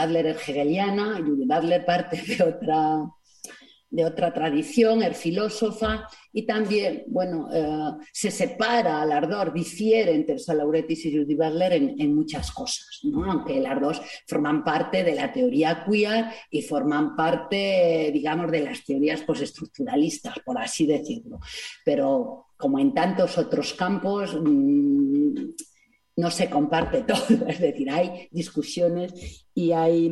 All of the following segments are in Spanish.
Butler es hegeliana, Judith Butler parte de otra tradición, es filósofa, y también, bueno, se separa al ardor, difieren Teresa Lauretis y Judith Butler en muchas cosas, ¿no? Aunque las dos forman parte de la teoría queer y forman parte, digamos, de las teorías postestructuralistas, por así decirlo. Pero como en tantos otros campos, no se comparte todo, es decir, hay discusiones y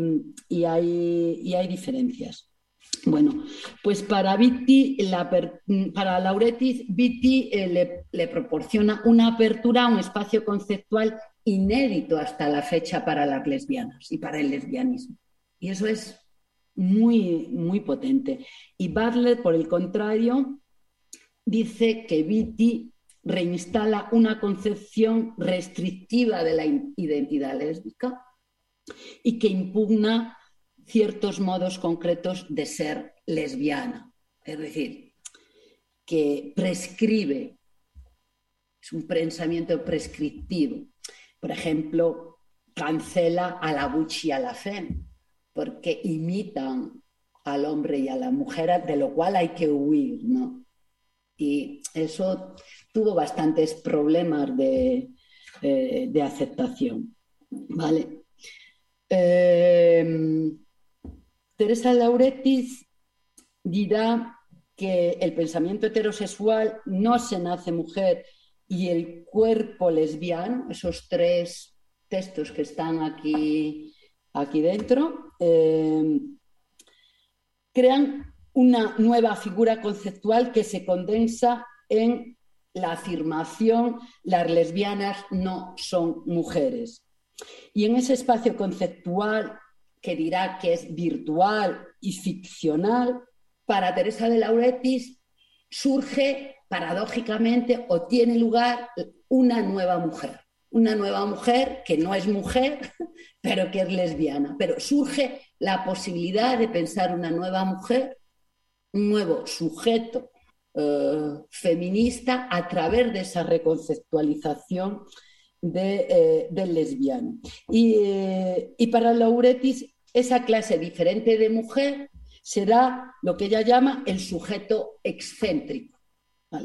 hay diferencias. Bueno, pues para Lauretis, Vitti le proporciona una apertura a un espacio conceptual inédito hasta la fecha para las lesbianas y para el lesbianismo. Y eso es muy, muy potente. Y Butler, por el contrario, dice que Vitti reinstala una concepción restrictiva de la identidad lésbica y que impugna ciertos modos concretos de ser lesbiana. Es decir, que prescribe, es un pensamiento prescriptivo. Por ejemplo, cancela a la butch y a la femme, porque imitan al hombre y a la mujer, de lo cual hay que huir, ¿no? Y eso tuvo bastantes problemas de aceptación, ¿vale? Teresa Lauretis dirá que el pensamiento heterosexual no se nace mujer y el cuerpo lesbiano, esos tres textos que están aquí dentro, crean una nueva figura conceptual que se condensa en la afirmación: las lesbianas no son mujeres. Y en ese espacio conceptual, que dirá que es virtual y ficcional, para Teresa de Lauretis surge paradójicamente o tiene lugar una nueva mujer que no es mujer, pero que es lesbiana. Pero surge la posibilidad de pensar una nueva mujer, un nuevo sujeto feminista a través de esa reconceptualización del lesbiano. Y para Lauretis, esa clase diferente de mujer será lo que ella llama el sujeto excéntrico, ¿vale?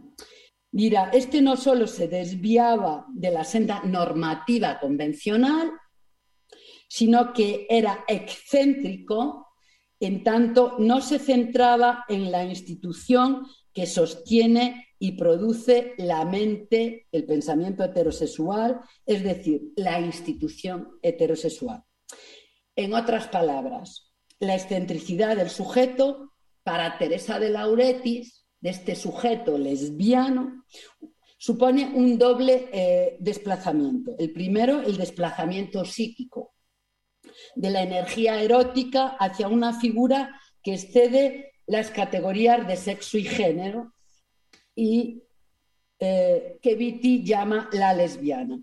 Dirá, este no solo se desviaba de la senda normativa convencional, sino que era excéntrico en tanto no se centraba en la institución que sostiene y produce la mente, el pensamiento heterosexual, es decir, la institución heterosexual. En otras palabras, la excentricidad del sujeto, para Teresa de Lauretis, de este sujeto lesbiano, supone un doble desplazamiento. El primero, el desplazamiento psíquico, de la energía erótica hacia una figura que excede las categorías de sexo y género y que Vitti llama la lesbiana,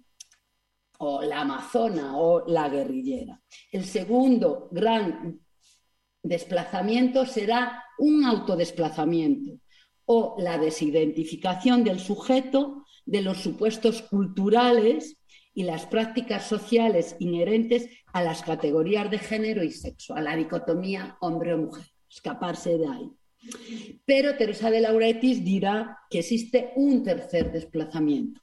o la amazona, o la guerrillera. El segundo gran desplazamiento será un autodesplazamiento o la desidentificación del sujeto de los supuestos culturales y las prácticas sociales inherentes a las categorías de género y sexo, a la dicotomía hombre o mujer, escaparse de ahí. Pero Teresa de Lauretis dirá que existe un tercer desplazamiento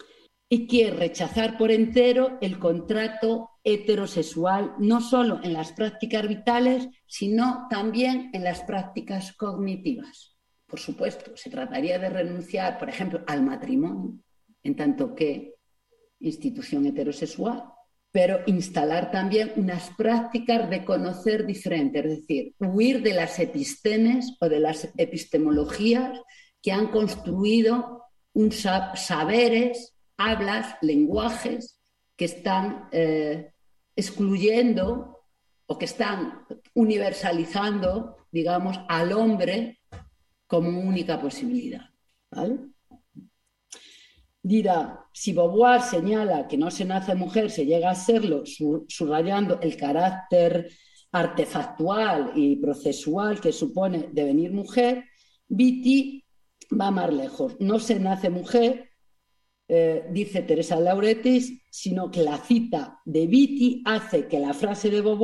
y quiere rechazar por entero el contrato heterosexual, no solo en las prácticas vitales, sino también en las prácticas cognitivas. Por supuesto, se trataría de renunciar, por ejemplo, al matrimonio, en tanto que institución heterosexual, pero instalar también unas prácticas de conocer diferente, es decir, huir de las epistemes o de las epistemologías que han construido saberes, hablas, lenguajes que están excluyendo o que están universalizando, digamos, al hombre como única posibilidad, ¿vale? Dirá, si Beauvoir señala que no se nace mujer, se llega a serlo, subrayando el carácter artefactual y procesual que supone devenir mujer, Vitti va más lejos. No se nace mujer, dice Teresa Lauretis, sino que la cita de Vitti hace que la frase de Beauvoir